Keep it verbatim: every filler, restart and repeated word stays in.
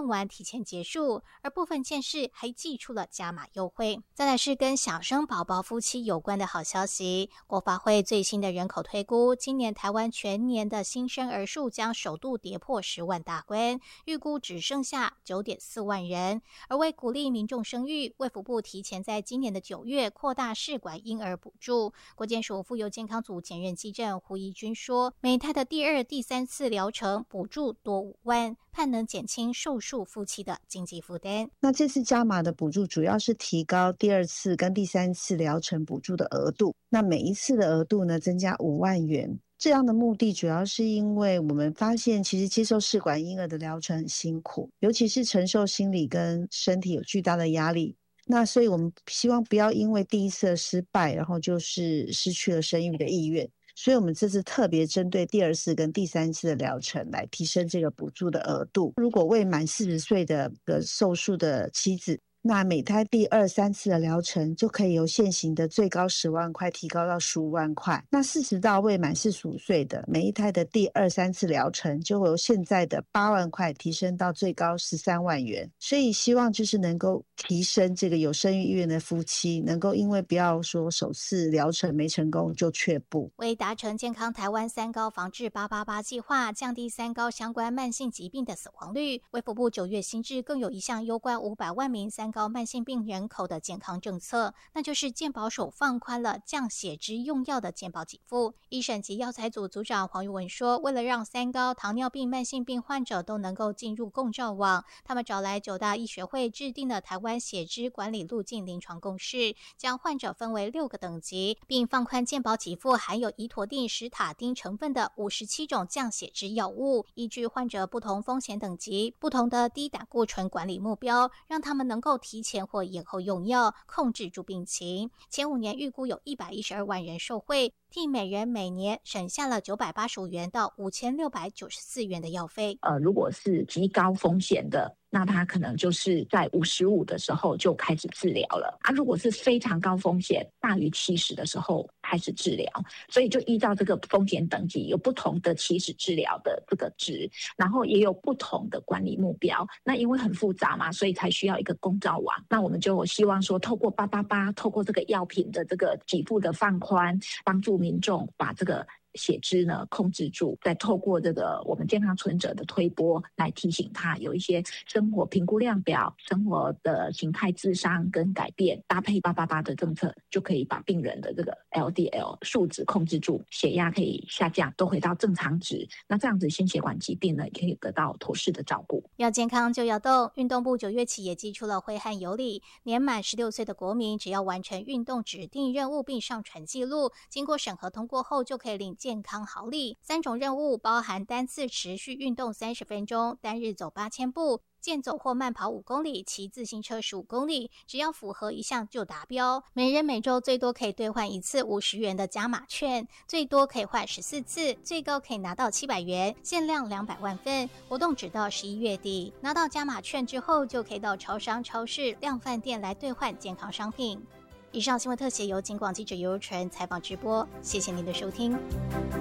用完提前结束，而部分县市还祭出了加码优惠。再来是跟小生宝宝夫妻有关的好消息，国发会最新的人口推估，今年台湾全年的新生儿数将首度跌破十万大关，预估只剩下 九点四万人。而为鼓励民众生育，卫福部提前在今年的九月扩大试管婴儿补助。国健署妇幼健康组前任技正胡怡君说，每胎的第二、第三次疗程补助多五万，盼能减轻受数夫妻的经济负担。 那这次加码的补助主要是提高第二次跟第三次疗程补助的额度，那每一次的额度呢增加五万元。这样的目的主要是因为我们发现其实接受试管婴儿的疗程很辛苦，尤其是承受心理跟身体有巨大的压力，那所以我们希望不要因为第一次的失败然后就是失去了生育的意愿，所以我们这次特别针对第二次跟第三次的疗程来提升这个补助的额度。如果未满四十岁的的受数的妻子，那每胎第二、三次的疗程就可以由现行的最高十万块提高到十五万块。那四十到未满四十五岁的，每一胎的第二、三次疗程就会由现在的八万块提升到最高十三万元。所以希望就是能够提升这个有生育意愿的夫妻，能够因为不要说首次疗程没成功就却步。 为达成健康台湾三高防治八八八计划，降低三高相关慢性疾病的死亡率，卫福部九月新制更有一项攸关五百万名三高高慢性病人口的健康政策，那就是健保署放宽了降血脂用药的健保给付。医审及药材组组长黄玉文说，为了让三高、糖尿病、慢性病患者都能够进入共照网，他们找来九大医学会制定了台湾血脂管理路径临床共识，将患者分为六个等级，并放宽健保给付含有胰妥定、史塔丁成分的五十七种降血脂药物，依据患者不同风险等级、不同的低胆固醇管理目标，让他们能够提前或延后用药，控制住病情。前五年预估有一百一十二万人受惠，替每人每年省下了九百八十五元到五千六百九十四元的药费。 呃，如果是极高风险的，那他可能就是在五十五的时候就开始治疗了啊。如果是非常高风险，大于七十的时候开始治疗，所以就依照这个风险等级有不同的起始治疗的这个值，然后也有不同的管理目标。那因为很复杂嘛，所以才需要一个公照网。那我们就希望说，透过八八八，透过这个药品的这个给付的放宽，帮助民众把这个血脂呢控制住，再透过这个我们健康存者的推播来提醒他有一些生活评估量表、生活的形态自伤跟改变，搭配八八八的政策，就可以把病人的这个 L D L 数值控制住，血压可以下降，都回到正常值。那这样子心血管疾病呢，也可以得到妥适的照顾。 要健康就要动，运动部九月起也寄出了挥汗有礼，年满十六岁的国民只要完成运动指定任务并上传记录，经过审核通过后就可以领健康好礼。三种任务包含单次持续运动三十分钟，单日走八千步，健走或慢跑五公里，骑自行车十五公里，只要符合一项就达标。每人每周最多可以兑换一次五十元的加码券，最多可以换十四次，最高可以拿到七百元，限量两百万份。活动直到十一月底，拿到加码券之后，就可以到超商、超市、量贩店来兑换健康商品。以上新闻特写由警广记者尤纯采访直播，谢谢您的收听。